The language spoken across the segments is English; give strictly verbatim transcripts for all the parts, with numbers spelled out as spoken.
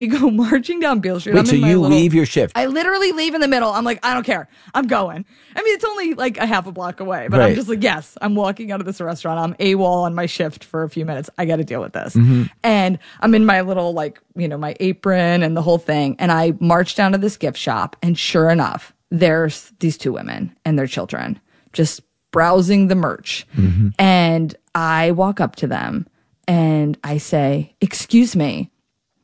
You go marching down Beale Street. Wait, I'm so in my you little, leave your shift? I literally leave in the middle. I'm like, I don't care. I'm going. I mean, it's only like a half a block away, but Right. I'm just like, yes, I'm walking out of this restaurant. I'm AWOL on my shift for a few minutes. I got to deal with this. Mm-hmm. And I'm in my little, like, you know, my apron and the whole thing. And I march down to this gift shop. And sure enough, there's these two women and their children just browsing the merch. Mm-hmm. And I walk up to them and I say, excuse me,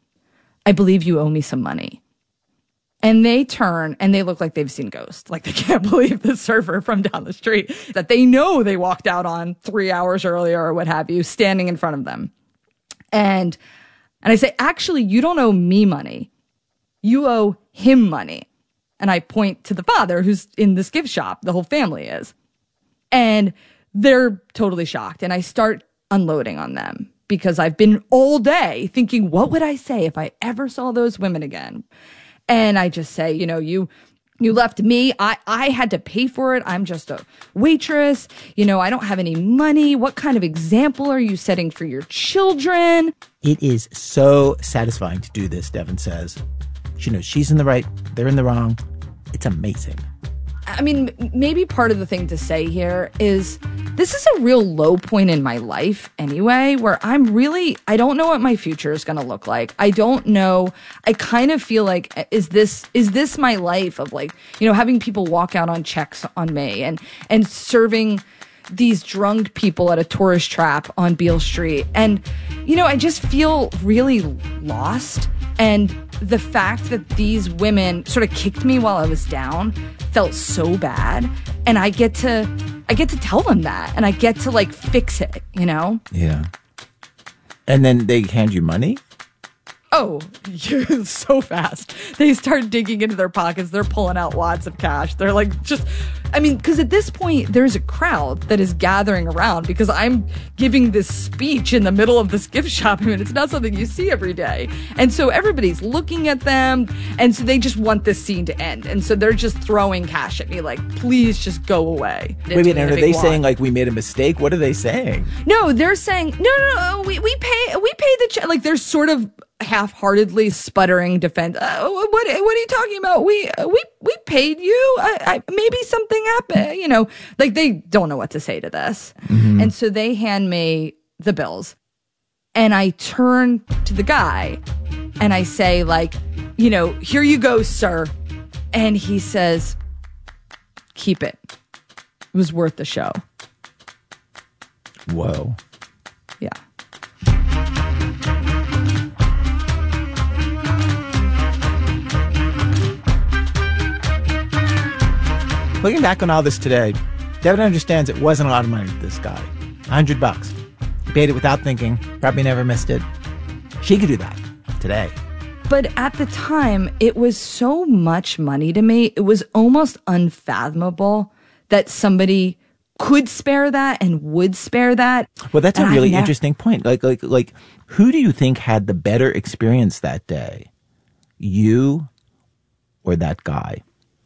I believe you owe me some money. And they turn and they look like they've seen ghosts. Like they can't believe the server from down the street that they know they walked out on three hours earlier or what have you, standing in front of them. And, and I say, actually, you don't owe me money. You owe him money. And I point to the father who's in this gift shop. The whole family is. And they're totally shocked. And I start unloading on them because I've been all day thinking, what would I say if I ever saw those women again? And I just say, you know, you you left me. I, I had to pay for it. I'm just a waitress. You know, I don't have any money. What kind of example are you setting for your children? It is so satisfying to do this, Devin says. She knows she's in the right, they're in the wrong. It's amazing. I mean, maybe part of the thing to say here is this is a real low point in my life anyway, where I'm really, I don't know what my future is going to look like. I don't know. I kind of feel like, is this, is this my life of like, you know, having people walk out on checks on me and, and serving these drunk people at a tourist trap on Beale Street. And, you know, I just feel really lost. And the fact that these women sort of kicked me while I was down felt so bad. And I get to, I get to tell them that. And I get to like fix it, you know? Yeah. And then they hand you money? Oh, you're so fast. They start digging into their pockets. They're pulling out wads of cash. They're like, just, I mean, because at this point, there's a crowd that is gathering around because I'm giving this speech in the middle of this gift shop. I mean, it's not something you see every day. And so everybody's looking at them. And so they just want this scene to end. And so they're just throwing cash at me like, please just go away. Wait, wait, and are they saying like we made a mistake? What are they saying? No, they're saying, no, no, no, we, we pay, we pay the check. Like they're sort of half-heartedly sputtering defense. Uh, what what are you talking about? We uh, we we paid you. I, I, maybe something happened. You know, like they don't know what to say to this, mm-hmm. And so they hand me the bills, and I turn to the guy, and I say, like, you know, here you go, sir, and he says, keep it. It was worth the show. Whoa. Yeah. Looking back on all this today, Devin understands it wasn't a lot of money to this guy. A hundred bucks. He paid it without thinking, probably never missed it. She could do that today. But at the time, it was so much money to me. It was almost unfathomable that somebody could spare that and would spare that. Well, that's and a really never- interesting point. Like, like, like, who do you think had the better experience that day? You or that guy?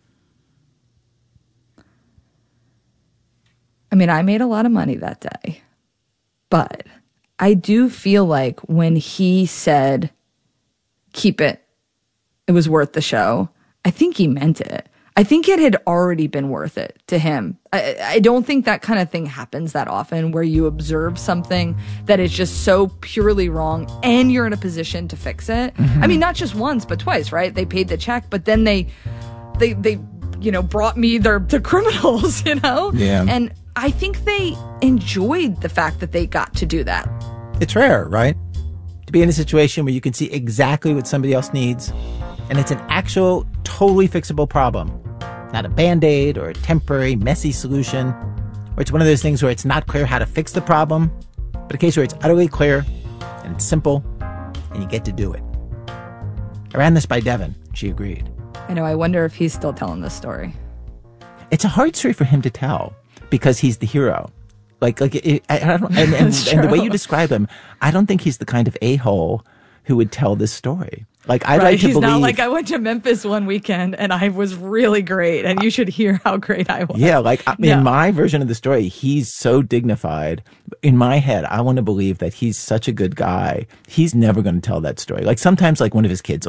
I mean, I made a lot of money that day, but I do feel like when he said, keep it, it was worth the show, I think he meant it. I think it had already been worth it to him. I, I don't think that kind of thing happens that often where you observe something that is just so purely wrong and you're in a position to fix it. Mm-hmm. I mean, not just once, but twice, right? They paid the check, but then they, they, they, you know, brought me their, the criminals, you know? Yeah. And I think they enjoyed the fact that they got to do that. It's rare, right? To be in a situation where you can see exactly what somebody else needs, and it's an actual, totally fixable problem. Not a Band-Aid or a temporary, messy solution, or it's one of those things where it's not clear how to fix the problem, but a case where it's utterly clear, and it's simple, and you get to do it. I ran this by Devin. She agreed. I know, I wonder if he's still telling this story. It's a hard story for him to tell, because he's the hero. Like, like, it, I, I don't, and, and, and the way you describe him, I don't think he's the kind of a-hole who would tell this story. Like, I'd right, like to he's believe. not like, I went to Memphis one weekend and I was really great, and you should hear how great I was. Yeah, like no. in my version of the story, he's so dignified. In my head, I want to believe that he's such a good guy. He's never going to tell that story. Like sometimes, like one of his kids